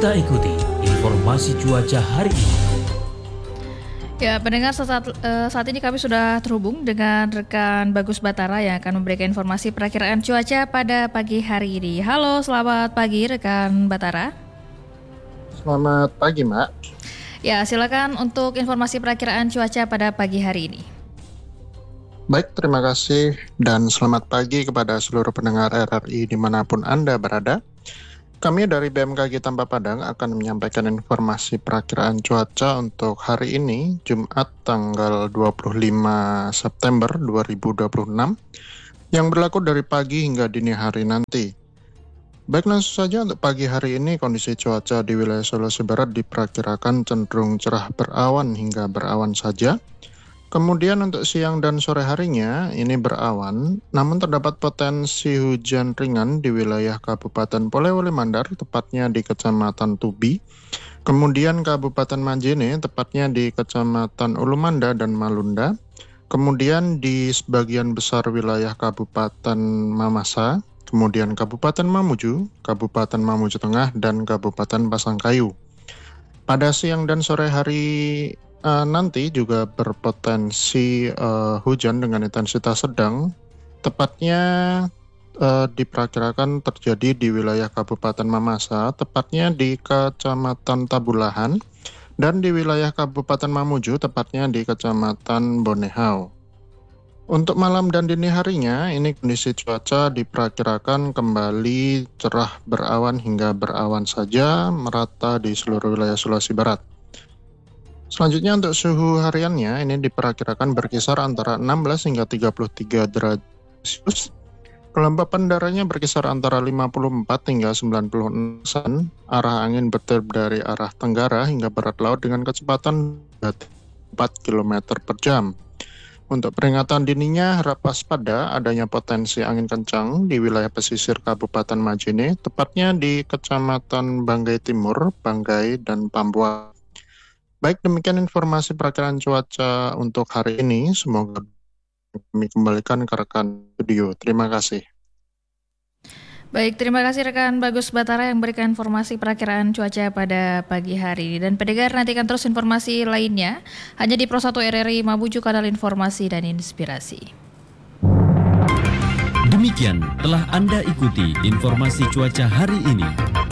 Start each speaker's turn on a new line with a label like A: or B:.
A: Kita ikuti informasi cuaca hari ini.
B: Ya, pendengar, saat ini kami sudah terhubung dengan rekan Bagus Batara yang akan memberikan informasi perakiraan cuaca pada pagi hari ini. Halo, selamat pagi rekan Batara.
C: Selamat pagi, Mbak.
B: Ya, silakan untuk informasi perakiraan cuaca pada pagi hari ini.
C: Baik, terima kasih dan selamat pagi kepada seluruh pendengar RRI dimanapun Anda berada. Kami dari BMKG Tampak Padang akan menyampaikan informasi perakiraan cuaca untuk hari ini, Jumat tanggal 25 September 2026, yang berlaku dari pagi hingga dini hari nanti. Baik, langsung saja untuk pagi hari ini kondisi cuaca di wilayah Sulawesi Barat diperkirakan cenderung cerah berawan hingga berawan saja. Kemudian untuk siang dan sore harinya ini berawan, namun terdapat potensi hujan ringan di wilayah Kabupaten Polewali Mandar, tepatnya di Kecamatan Tubi. Kemudian Kabupaten Majene, tepatnya di Kecamatan Ulumanda dan Malunda. Kemudian di sebagian besar wilayah Kabupaten Mamasa, kemudian Kabupaten Mamuju, Kabupaten Mamuju Tengah, dan Kabupaten Pasangkayu. Pada siang dan sore hari nanti juga berpotensi hujan dengan intensitas sedang, tepatnya diperkirakan terjadi di wilayah Kabupaten Mamasa, tepatnya di Kecamatan Tabulahan, dan di wilayah Kabupaten Mamuju, tepatnya di Kecamatan Bonehau. Untuk malam dan dini harinya, ini kondisi cuaca diperkirakan kembali cerah berawan hingga berawan saja, merata di seluruh wilayah Sulawesi Barat. Selanjutnya untuk suhu hariannya ini diperkirakan berkisar antara 16 hingga 33 derajat Celcius. Kelembapan udaranya berkisar antara 54 hingga 90 persen. Arah angin bertiup dari arah tenggara hingga barat laut dengan kecepatan 4 km per jam. Untuk peringatan dininya harap waspada adanya potensi angin kencang di wilayah pesisir Kabupaten Majene, tepatnya di Kecamatan Banggai Timur, Banggai, dan Pambuan. Baik, demikian informasi perakiraan cuaca untuk hari ini. Semoga kami kembalikan ke rekan studio. Terima kasih.
B: Baik, terima kasih rekan Bagus Batara yang memberikan informasi perakiraan cuaca pada pagi hari ini. Dan pendengar, nantikan terus informasi lainnya hanya di Pro 1 RRI Mamuju, kanal informasi dan inspirasi.
A: Demikian telah Anda ikuti informasi cuaca hari ini.